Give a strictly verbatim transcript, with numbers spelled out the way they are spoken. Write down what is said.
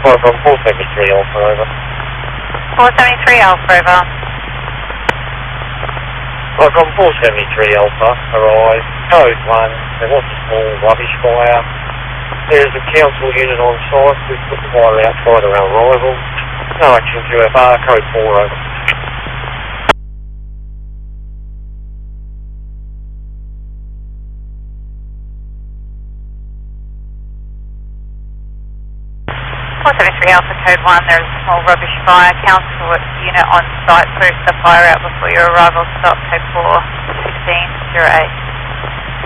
Well, from four seventy-three Alpha, over. four seventy-three Alpha, over. Well, from four seventy-three Alpha, arrived. Code one, there was a small rubbish fire. There's a council unit on site. We've put the fire outside our arrival. No action Q F R, code four, over. four seventy-three Alpha, code one, there's a small rubbish fire. Council unit on site, put the fire out before your arrival. Stop, code four, sixteen, zero eight.